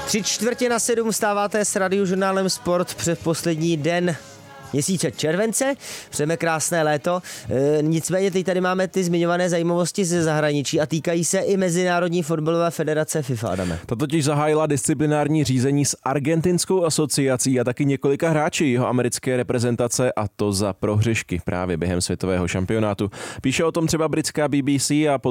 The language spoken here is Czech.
6:45 stáváte s Radiožurnálem Sport před poslední den měsíce července. Přejeme krásné léto. Nicméně teď tady máme ty zmiňované zajímavosti ze zahraničí a týkají se i Mezinárodní fotbalové federace FIFA, Adame. Ta totiž zahájila disciplinární řízení s argentinskou asociací a taky několika hráči jeho americké reprezentace, a to za prohřešky právě během světového šampionátu. Píše o tom třeba britská BBC a